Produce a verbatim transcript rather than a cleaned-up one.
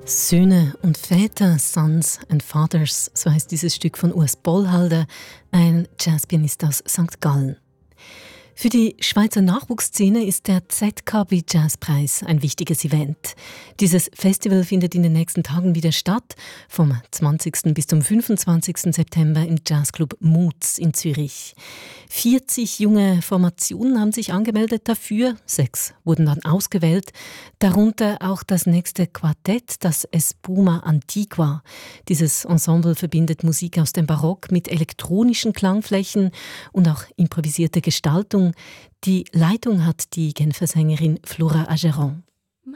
Söhne und Väter, Sons and Fathers, so heißt dieses Stück von Urs Bollhalder, ein Jazzpianist aus Sankt Gallen. Für die Schweizer Nachwuchsszene ist der Z K B-Jazzpreis ein wichtiges Event. Dieses Festival findet in den nächsten Tagen wieder statt, vom zwanzigsten bis zum fünfundzwanzigsten September im Jazzclub Moods in Zürich. vierzig junge Formationen haben sich angemeldet dafür, sechs wurden dann ausgewählt, darunter auch das nächste Quartett, das Espuma Antigua. Dieses Ensemble verbindet Musik aus dem Barock mit elektronischen Klangflächen und auch improvisierte Gestaltung. Die Leitung hat die Genfer Sängerin Flora Ageron.